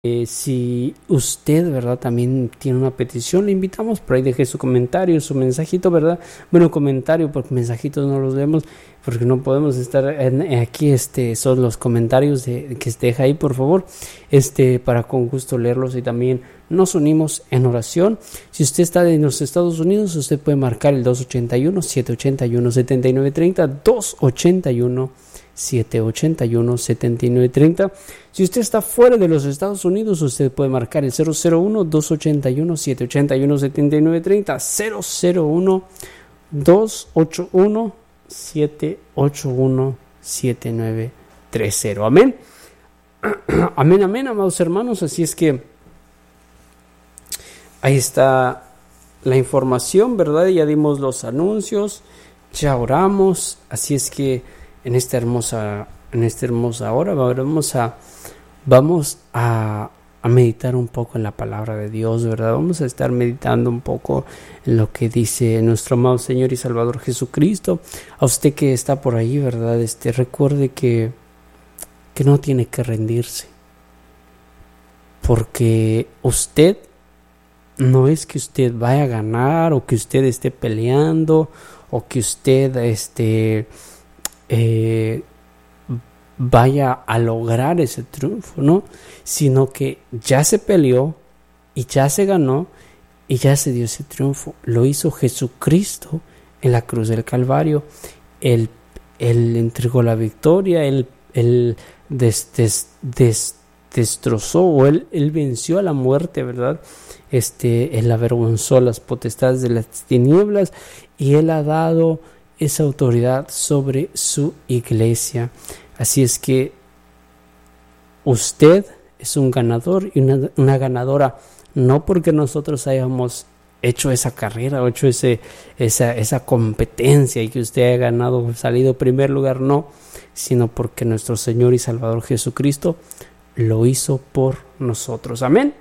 Si usted, ¿verdad?, también tiene una petición, le invitamos por ahí, deje su comentario, su mensajito, ¿verdad? Bueno, comentario, porque mensajitos no los vemos, porque no podemos estar aquí, son los comentarios que se deja ahí, por favor, para con gusto leerlos, y también nos unimos en oración. Si usted está en los Estados Unidos, usted puede marcar el 281-781-7930, 281-781-7930. Si usted está fuera de los Estados Unidos, usted puede marcar el 001-281-781-7930, 001-281-781-7930. Amén. Amén, amén, amados hermanos. Así es que ahí está la información, ¿verdad? Ya dimos los anuncios, ya oramos. Así es que en esta hermosa hora vamos a meditar un poco en la palabra de Dios, ¿verdad? Vamos a estar meditando un poco en lo que dice nuestro amado Señor y Salvador Jesucristo. A usted que está por ahí, ¿verdad? Recuerde que no tiene que rendirse, porque usted no es que usted vaya a ganar, o que usted esté peleando, o que usted vaya a lograr ese triunfo, ¿no? Sino que ya se peleó y ya se ganó y ya se dio ese triunfo. Lo hizo Jesucristo en la cruz del Calvario. Él entregó la victoria, él destrozó, o él venció a la muerte, ¿verdad? Él avergonzó las potestades de las tinieblas, y él ha dado esa autoridad sobre su iglesia. Así es que usted es un ganador y una ganadora, no porque nosotros hayamos hecho esa carrera o hecho esa competencia y que usted haya ganado, salido primer lugar, no, sino porque nuestro Señor y Salvador Jesucristo lo hizo por nosotros. Amén.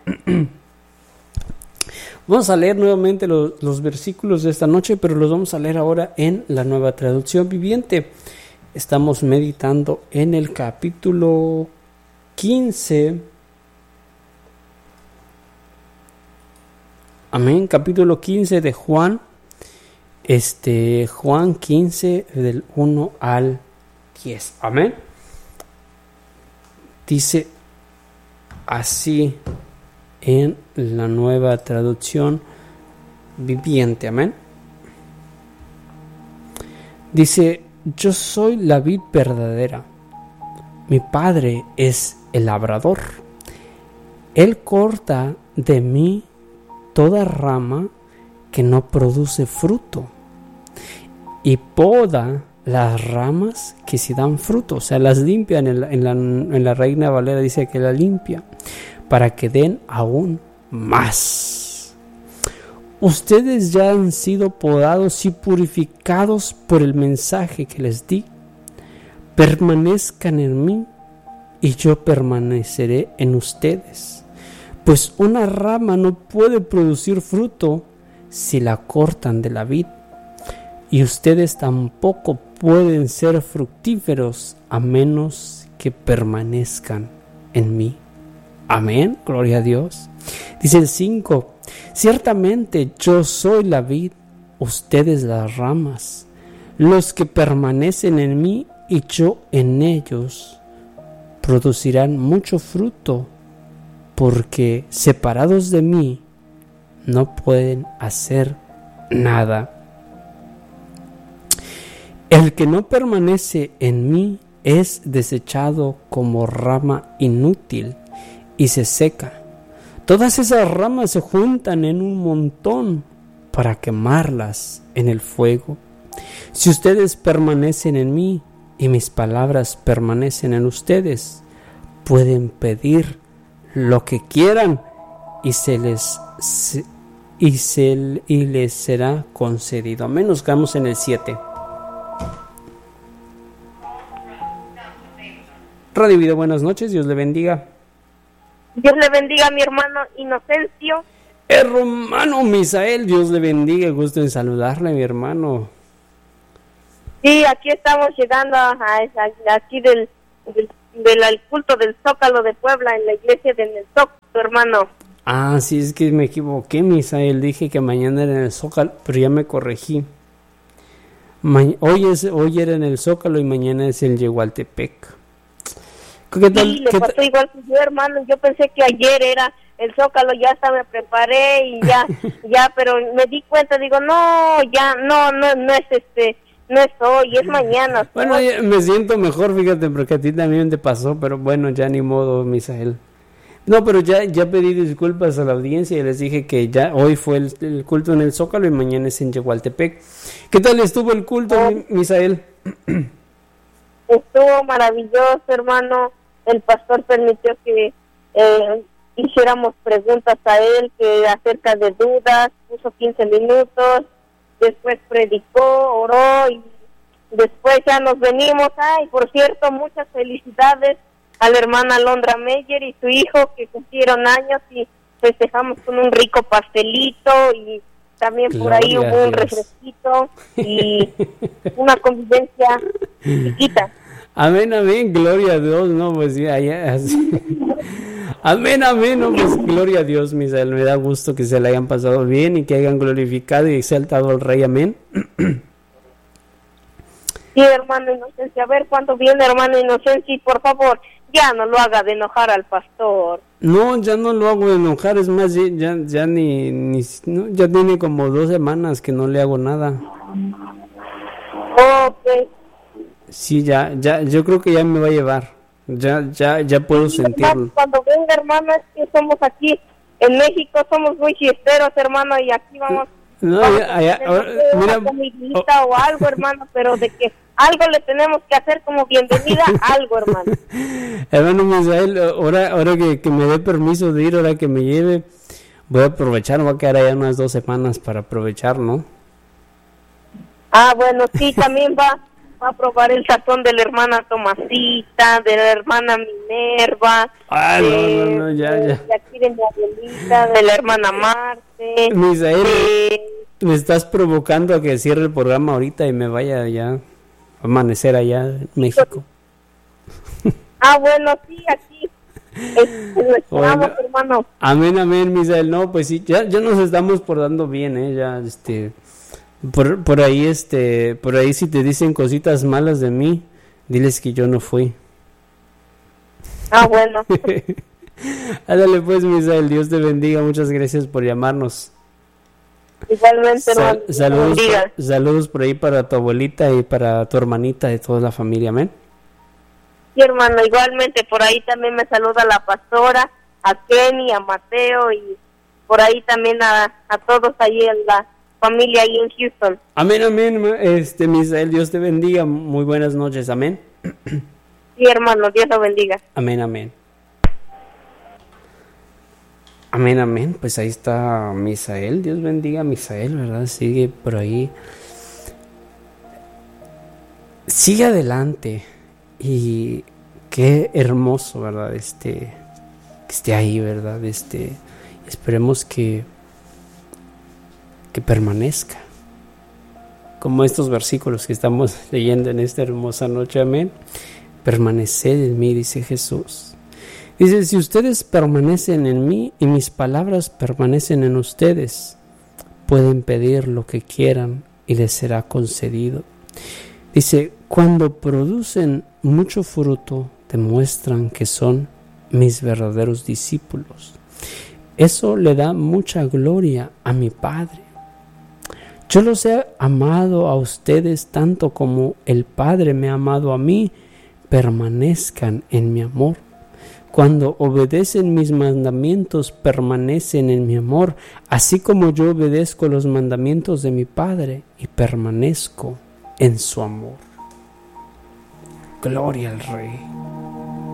Vamos a leer nuevamente los versículos de esta noche, pero los vamos a leer ahora en la Nueva Traducción Viviente. Estamos meditando en el capítulo 15. Amén. Capítulo 15 de Juan. Juan 15 del 1 al 10. Amén. Dice así en la Nueva Traducción Viviente. Amén. Dice: yo soy la vid verdadera, mi Padre es el labrador. Él corta de mí toda rama que no produce fruto, y poda las ramas que sí dan fruto, o sea, las limpia. En la Reina Valera dice que la limpia para que den aún más. Ustedes ya han sido podados y purificados por el mensaje que les di. Permanezcan en mí y yo permaneceré en ustedes. Pues una rama no puede producir fruto si la cortan de la vid, y ustedes tampoco pueden ser fructíferos a menos que permanezcan en mí. Amén, gloria a Dios. Dice el 5: ciertamente yo soy la vid, ustedes las ramas. Los que permanecen en mí y yo en ellos producirán mucho fruto, porque separados de mí no pueden hacer nada. El que no permanece en mí es desechado como rama inútil y se seca. Todas esas ramas se juntan en un montón para quemarlas en el fuego. Si ustedes permanecen en mí y mis palabras permanecen en ustedes, pueden pedir lo que quieran y les será concedido. Amén. Nos quedamos en el 7. Radio Vida, buenas noches, Dios le bendiga. Dios le bendiga a mi hermano Inocencio. Hermano Misael, Dios le bendiga, gusto en saludarle, mi hermano. Sí, aquí estamos llegando aquí del del culto del Zócalo de Puebla en la iglesia de el Zócalo, hermano. Ah, sí, es que me equivoqué, Misael. Dije que mañana era en el Zócalo, pero ya me corregí. Hoy era en el Zócalo y mañana es el Yehualtepec. ¿Qué tal? Sí, le pasó igual que yo, hermano. Yo pensé que ayer era el Zócalo, ya hasta me preparé y ya, pero me di cuenta, digo, no es hoy, es mañana. Bueno, me siento mejor, fíjate, porque a ti también te pasó, pero bueno, ya ni modo, Misael. No, pero ya pedí disculpas a la audiencia y les dije que ya hoy fue el culto en el Zócalo y mañana es en Yehualtepec. ¿Qué tal estuvo el culto, Misael? Estuvo maravilloso, hermano. El pastor permitió que hiciéramos preguntas a él que acerca de dudas, puso 15 minutos, después predicó, oró y después ya nos venimos. Ay, por cierto, muchas felicidades a la hermana Alondra Meyer y su hijo que cumplieron años y festejamos con un rico pastelito y también por ahí hubo un refresquito y una convivencia chiquita. Amén, amén, gloria a Dios, no, pues ya, amén, amén, no, pues gloria a Dios, Misael, me da gusto que se le hayan pasado bien y que hayan glorificado y exaltado al Rey, amén. Sí, hermano Inocencio, a ver cuándo viene, hermano Inocencio, por favor, ya no lo haga de enojar al pastor. No, ya no lo hago de enojar, es más, ya no, ya tiene como 2 semanas que no le hago nada. Ok. Sí, ya, yo creo que ya me va a llevar, ya puedo sentirlo. Hermano, cuando venga, hermano, es que somos aquí en México, somos muy fiesteros, hermano, y aquí vamos. No, una comidita o algo, hermano, pero de que algo le tenemos que hacer como bienvenida, algo, hermano. Hermano Misael, ahora que me dé permiso de ir, ahora que me lleve, voy a aprovechar, me voy a quedar allá unas 2 semanas para aprovechar, ¿no? Ah, bueno, sí, también va a probar el sazón de la hermana Tomasita, de la hermana Minerva, no, ya. De aquí de mi abuelita, de la hermana Marte. Misael, me estás provocando a que cierre el programa ahorita y me vaya ya a amanecer allá en México. Ah, bueno, sí, aquí lo esperamos, hermano. Amén, Misael. No, pues sí, ya nos estamos portando bien, ya, por ahí, si te dicen cositas malas de mí, diles que yo no fui. Ah, bueno. Ándale pues, Misael, Dios te bendiga, muchas gracias por llamarnos. Igualmente, hermano. Saludos por ahí para tu abuelita y para tu hermanita y toda la familia, amén. Sí, hermano, igualmente por ahí también me saluda la pastora, a Kenny, a Mateo y por ahí también a todos ahí en la familia ahí en Houston. Amén, Misael, Dios te bendiga, muy buenas noches, amén. Sí, hermano, Dios lo bendiga. Amén, pues ahí está Misael, Dios bendiga a Misael, ¿verdad? Sigue por ahí, sigue adelante y qué hermoso, ¿verdad? Que esté ahí, ¿verdad? Esperemos que permanezca, como estos versículos que estamos leyendo en esta hermosa noche, amén. Permaneced en mí, dice Jesús. Dice, si ustedes permanecen en mí y mis palabras permanecen en ustedes, pueden pedir lo que quieran y les será concedido. Dice, cuando producen mucho fruto, demuestran que son mis verdaderos discípulos. Eso le da mucha gloria a mi Padre. Yo los he amado a ustedes tanto como el Padre me ha amado a mí. Permanezcan en mi amor. Cuando obedecen mis mandamientos, permanecen en mi amor, así como yo obedezco los mandamientos de mi Padre y permanezco en su amor. Gloria al Rey.